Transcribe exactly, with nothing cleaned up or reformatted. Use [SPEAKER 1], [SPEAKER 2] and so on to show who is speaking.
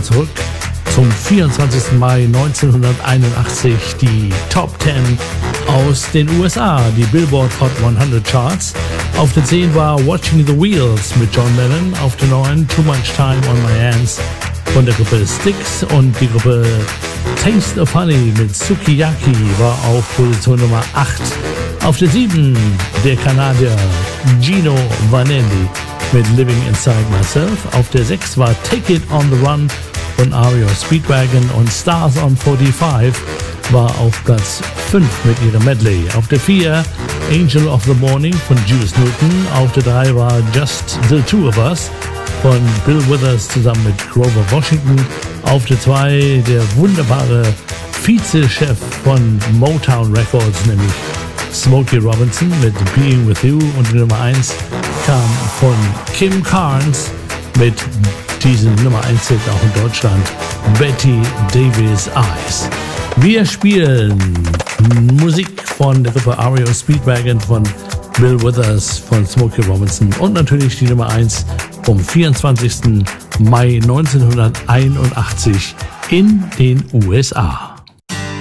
[SPEAKER 1] nochmal zurück zum vierundzwanzigsten Mai neunzehnhunderteinundachtzig, die Top zehn aus den U S A, die Billboard Hot hundert Charts. Auf der zehn war Watching the Wheels mit John Lennon, auf der neun Too Much Time on My Hands von der Gruppe Styx und die Gruppe Taste of Honey mit Sukiyaki war auf Position Nummer acht. Auf der sieben der Kanadier Gino Vanelli mit Living Inside Myself. Auf der sechs war Take It on the Run von R E O Speedwagon und Stars on forty-five war auf Platz fünf mit ihrem Medley. Auf der vier Angel of the Morning von Juice Newton. Auf der drei war Just the Two of Us von Bill Withers zusammen mit Grover Washington. Auf der zwei der wunderbare Vizechef von Motown Records, nämlich Smokey Robinson mit Being With You. Und die Nummer eins kam von Kim Carnes mit diesem Nummer eins Hit auch in Deutschland, Betty Davis Eyes. Wir spielen Musik von der Gruppe R E O Speedwagon, von Bill Withers, von Smokey Robinson und natürlich die Nummer eins vom vierundzwanzigsten Mai neunzehnhunderteinundachtzig in den U S A.